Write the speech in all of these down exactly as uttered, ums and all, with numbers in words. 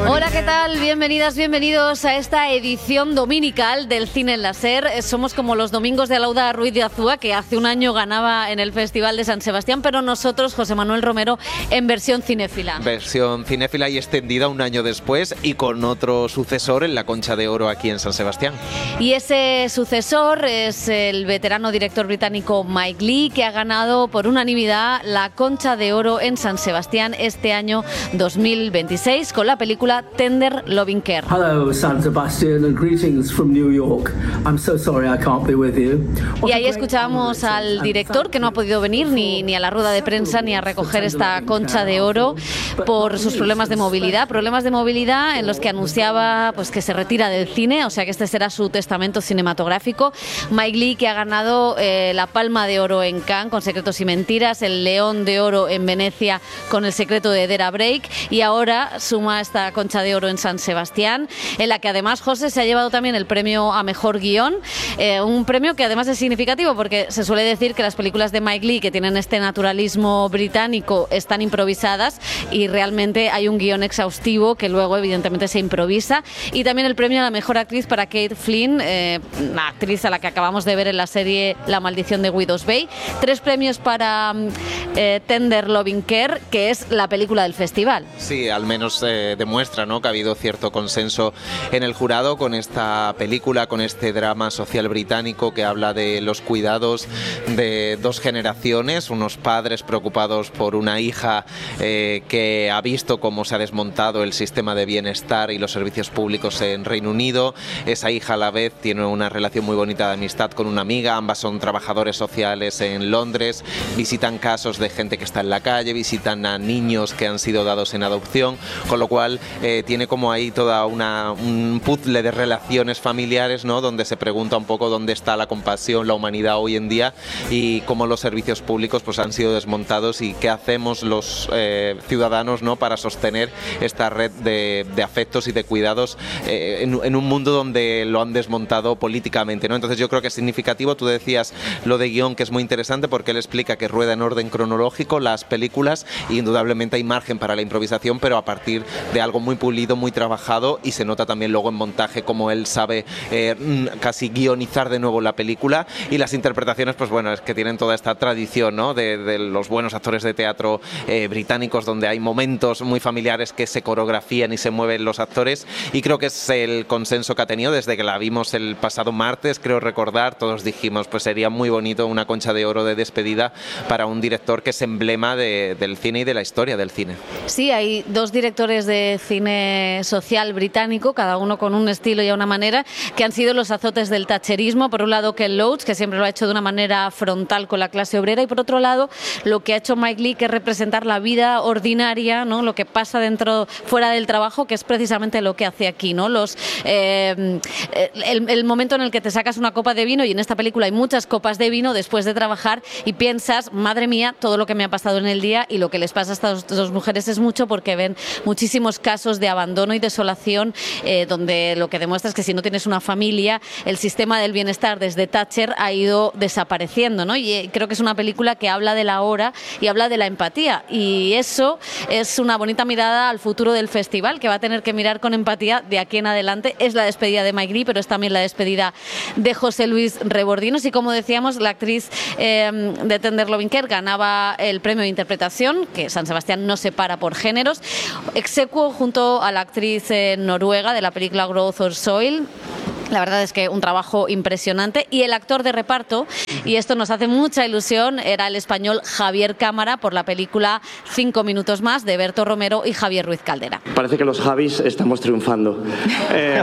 Hola, ¿qué tal? Bienvenidas, bienvenidos a esta edición dominical del Cine en la SER. Somos como los domingos de Alauda Ruiz de Azúa, que hace un año ganaba en el Festival de San Sebastián, pero nosotros, José Manuel Romero, en versión cinéfila. Versión cinéfila y extendida un año después y con otro sucesor en la Concha de Oro aquí en San Sebastián. Y ese sucesor es el veterano director británico Mike Leigh, que ha ganado por unanimidad la Concha de Oro en San Sebastián este año dos mil veintiséis con la película Tender Loving Care. Hello, San Sebastian, and greetings from New York. I'm so sorry I can't be with you. Y ahí escuchábamos al director, que no ha podido venir ni, ni a la rueda de prensa ni a recoger esta Concha de Oro por sus problemas de movilidad, problemas de movilidad en los que anunciaba pues que se retira del cine, o sea que este será su testamento cinematográfico. Mike Leigh, que ha ganado eh, la Palma de Oro en Cannes con Secretos y Mentiras, el León de Oro en Venecia con El secreto de Dara Break, y ahora suma esta Concha de Oro en San Sebastián, en la que además José se ha llevado también el premio a Mejor Guión, eh, un premio que además es significativo porque se suele decir que las películas de Mike Leigh, que tienen este naturalismo británico, están improvisadas, y realmente hay un guión exhaustivo que luego evidentemente se improvisa. Y también el premio a la Mejor Actriz para Kate Flynn, eh, una actriz a la que acabamos de ver en la serie La Maldición de Widow's Bay. Tres premios para eh, Tender Loving Care, que es la película del festival. Sí, al menos eh, demuestra, ¿no?, que ha habido cierto consenso en el jurado con esta película, con este drama social británico que habla de los cuidados de dos generaciones, unos padres preocupados por una hija eh, que ha visto cómo se ha desmontado el sistema de bienestar y los servicios públicos en Reino Unido. Esa hija a la vez tiene una relación muy bonita de amistad con una amiga, ambas son trabajadores sociales en Londres, visitan casos de gente que está en la calle, visitan a niños que han sido dados en adopción, con lo cual eh, tiene como ahí toda una, un puzzle de relaciones familiares, ¿no?, donde se pregunta un poco dónde está la compasión, la humanidad hoy en día, y cómo los servicios públicos pues han sido desmontados, y qué hacemos los eh, ciudadanos, ¿no?, para sostener esta red de, de afectos y de cuidados eh, en, en un mundo donde lo han desmontado políticamente, ¿no? Entonces yo creo que es significativo. Tú decías lo de guión, que es muy interesante porque él explica que rueda en orden cronológico las películas, y indudablemente hay margen para la improvisación, pero a partir de algo muy pulido, muy trabajado, y se nota también luego en montaje como él sabe eh, casi guionizar de nuevo la película. Y las interpretaciones, pues bueno, es que tienen toda esta tradición, ¿no?, de, de los buenos actores de teatro eh, británicos, donde hay momentos muy familiares que se coreografían y se mueven los actores, y creo que es el consenso que ha tenido desde que la vimos el pasado martes, creo recordar. Todos dijimos, pues sería muy bonito una Concha de Oro de despedida para un director que es emblema de, del cine y de la historia del cine. Sí, hay dos directores de cine social británico, cada uno con un estilo y una manera, que han sido los azotes del thatcherismo. Por un lado, Ken Loach, que siempre lo ha hecho de una manera frontal con la clase obrera, y por otro lado, lo que ha hecho Mike Leigh, que es representar la vida ordinaria, ¿no?, lo que pasa dentro, fuera del trabajo, que es precisamente lo que hace aquí, ¿no? Los, eh, el, el momento en el que te sacas una copa de vino, y en esta película hay muchas copas de vino después de trabajar, y piensas, madre mía, todo lo que me ha pasado en el día, y lo que les pasa a estas dos mujeres es mucho, porque ven muchísimos casos de abandono y desolación, eh, donde lo que demuestra es que si no tienes una familia, el sistema del bienestar desde Thatcher ha ido desapareciendo, ¿no? Y eh, creo que es una película que habla de la hora y habla de la empatía, y eso es una bonita mirada al futuro del festival, que va a tener que mirar con empatía de aquí en adelante. Es la despedida de Mike Leigh, pero es también la despedida de José Luis Rebordinos, y como decíamos, la actriz eh, de Tender Loving Care ganaba el premio de interpretación, que San Sebastián no separa por géneros, execuo junto a la actriz eh, noruega de la película Growth or Soil. La verdad es que un trabajo impresionante. Y el actor de reparto, y esto nos hace mucha ilusión, era el español Javier Cámara por la película Cinco minutos más, de Berto Romero y Javier Ruiz Caldera. Parece que los Javis estamos triunfando. eh,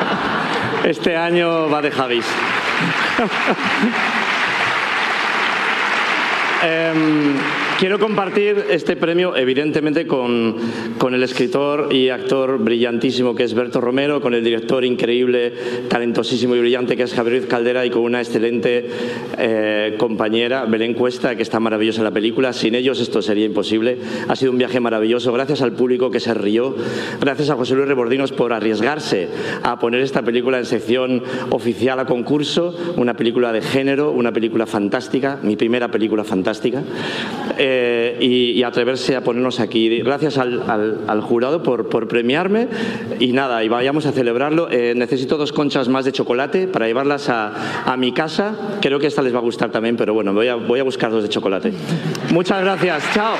este año va de Javis. eh, Quiero compartir este premio, evidentemente, con, con el escritor y actor brillantísimo que es Berto Romero, con el director increíble, talentosísimo y brillante que es Javier Ruiz Caldera, y con una excelente eh, compañera, Belén Cuesta, que está maravillosa en la película. Sin ellos esto sería imposible. Ha sido un viaje maravilloso. Gracias al público que se rió. Gracias a José Luis Rebordinos por arriesgarse a poner esta película en sección oficial a concurso. Una película de género, una película fantástica, mi primera película fantástica. eh, y, y atreverse a ponernos aquí. Gracias al, al, al jurado por, por premiarme y nada, y vayamos a celebrarlo. Eh, necesito dos conchas más de chocolate para llevarlas a, a mi casa. Creo que esta les va a gustar también, pero bueno, voy a, voy a buscar dos de chocolate. Muchas gracias, chao.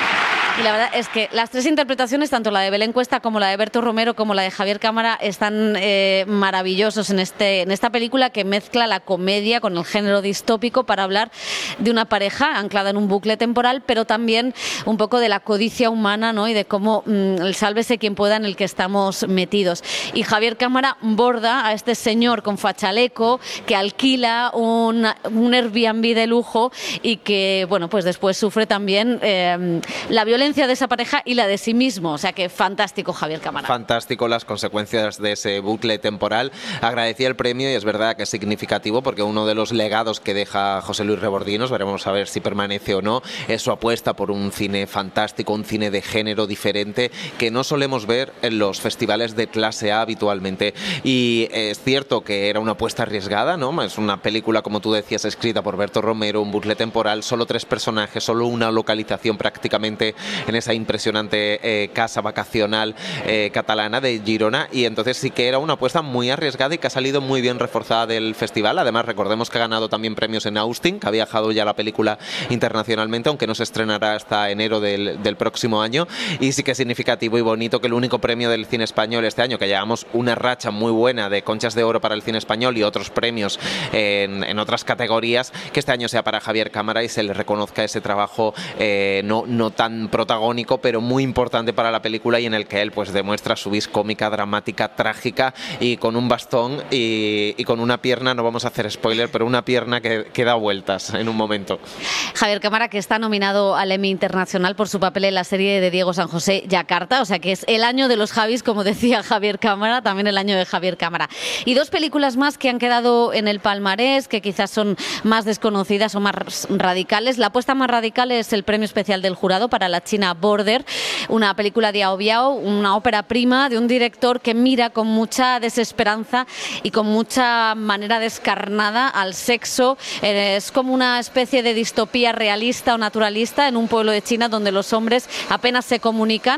Y la verdad es que las tres interpretaciones, tanto la de Belén Cuesta como la de Berto Romero como la de Javier Cámara, están eh, maravillosos en, este, en esta película que mezcla la comedia con el género distópico para hablar de una pareja anclada en un bucle temporal, pero también un poco de la codicia humana, ¿no? Y de cómo mmm, el sálvese quien pueda en el que estamos metidos. Y Javier Cámara borda a este señor con fachaleco que alquila un, un Airbnb de lujo y que, bueno, pues después sufre también eh, la violencia de esa pareja y la de sí mismo, o sea que fantástico Javier Cámara. Fantástico las consecuencias de ese bucle temporal. Agradecía el premio y es verdad que es significativo porque uno de los legados que deja José Luis Rebordinos, veremos a ver si permanece o no, es su apuesta por un cine fantástico, un cine de género diferente que no solemos ver en los festivales de clase A habitualmente. Y es cierto que era una apuesta arriesgada, ¿no? Es una película, como tú decías, escrita por Berto Romero, un bucle temporal, solo tres personajes, solo una localización prácticamente en esa impresionante eh, casa vacacional eh, catalana de Girona, y entonces sí que era una apuesta muy arriesgada y que ha salido muy bien reforzada del festival. Además, recordemos que ha ganado también premios en Austin, que ha viajado ya la película internacionalmente, aunque no se estrenará hasta enero del, del próximo año, y sí que es significativo y bonito que el único premio del cine español este año, que llevamos una racha muy buena de conchas de oro para el cine español y otros premios en, en otras categorías, que este año sea para Javier Cámara y se le reconozca ese trabajo eh, no, no tan protagónico, pero muy importante para la película, y en el que él pues demuestra su vis cómica, dramática, trágica, y con un bastón y, y con una pierna, no vamos a hacer spoiler, pero una pierna que, que da vueltas en un momento. Javier Cámara, que está nominado al Emmy Internacional por su papel en la serie de Diego San José, Yakarta, o sea que es el año de los Javis, como decía Javier Cámara, también el año de Javier Cámara. Y dos películas más que han quedado en el palmarés, que quizás son más desconocidas o más radicales. La apuesta más radical es el premio especial del jurado para la China Border, una película de Ao Biao, una ópera prima de un director que mira con mucha desesperanza y con mucha manera descarnada al sexo. Es como una especie de distopía realista o naturalista en un pueblo de China donde los hombres apenas se comunican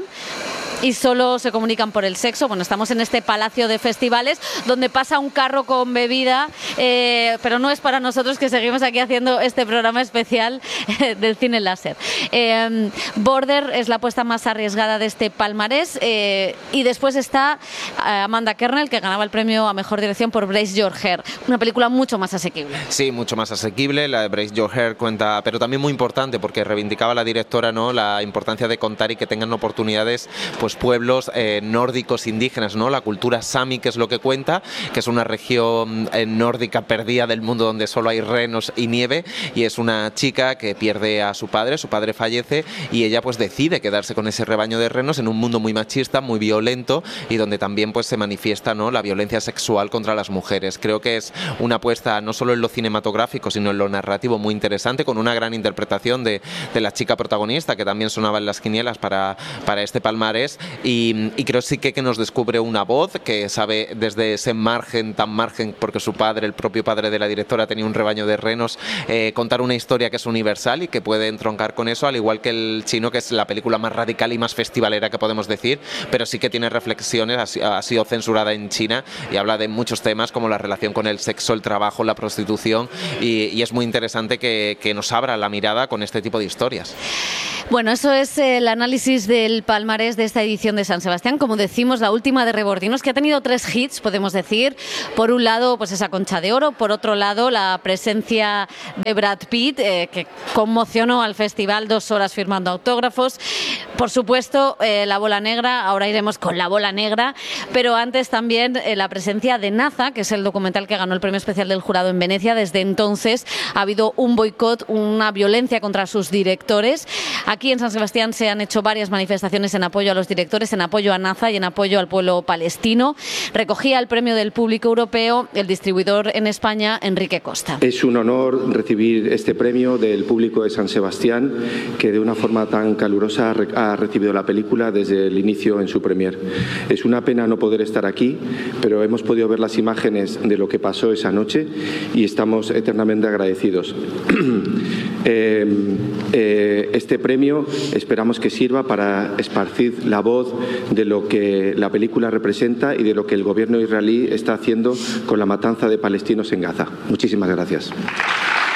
y solo se comunican por el sexo. Bueno, estamos en este palacio de festivales donde pasa un carro con bebida, eh, pero no es para nosotros, que seguimos aquí haciendo este programa especial eh, del cine láser. Eh, Border es la apuesta más arriesgada de este palmarés, eh, y después está Amanda Kernell, que ganaba el premio a Mejor Dirección por Brace Your Hair, una película mucho más asequible. Sí, mucho más asequible. La de Brace Your Hair cuenta, pero también muy importante, porque reivindicaba la directora, ¿no?, la importancia de contar y que tengan oportunidades pues pueblos eh, nórdicos indígenas, ¿no? La cultura sami, que es lo que cuenta, que es una región eh, nórdica perdida del mundo donde solo hay renos y nieve, y es una chica que pierde a su padre, su padre fallece y ella pues decide quedarse con ese rebaño de renos en un mundo muy machista, muy violento, y donde también pues se manifiesta, ¿no?, la violencia sexual contra las mujeres. Creo que es una apuesta no solo en lo cinematográfico, sino en lo narrativo muy interesante, con una gran interpretación de, de la chica protagonista, que también sonaba en las quinielas para, para este palmarés. Y, y creo sí que, que nos descubre una voz que sabe desde ese margen, tan margen, porque su padre, el propio padre de la directora, tenía un rebaño de renos, eh, contar una historia que es universal y que puede entroncar con eso, al igual que El Chino, que es la película más radical y más festivalera que podemos decir, pero sí que tiene reflexiones, ha, ha sido censurada en China y habla de muchos temas como la relación con el sexo, el trabajo, la prostitución, y, y es muy interesante que, que nos abra la mirada con este tipo de historias. Bueno, eso es el análisis del palmarés de esta edición de San Sebastián. Como decimos, la última de Rebordinos, que ha tenido tres hits, podemos decir. Por un lado, pues esa Concha de Oro. Por otro lado, la presencia de Brad Pitt, eh, que conmocionó al festival, dos horas firmando autógrafos. Por supuesto, eh, La Bola Negra. Ahora iremos con La Bola Negra. Pero antes también eh, la presencia de Naza, que es el documental que ganó el premio especial del jurado en Venecia. Desde entonces ha habido un boicot, una violencia contra sus directores. Aquí en San Sebastián se han hecho varias manifestaciones en apoyo a los directores, en apoyo a Naza y en apoyo al pueblo palestino. Recogía el premio del público europeo el distribuidor en España, Enrique Costa. Es un honor recibir este premio del público de San Sebastián, que de una forma tan calurosa ha ha recibido la película desde el inicio en su premier. Es una pena no poder estar aquí, pero hemos podido ver las imágenes de lo que pasó esa noche y estamos eternamente agradecidos. eh, eh, este premio esperamos que sirva para esparcir la voz de lo que la película representa y de lo que el gobierno israelí está haciendo con la matanza de palestinos en Gaza. Muchísimas gracias.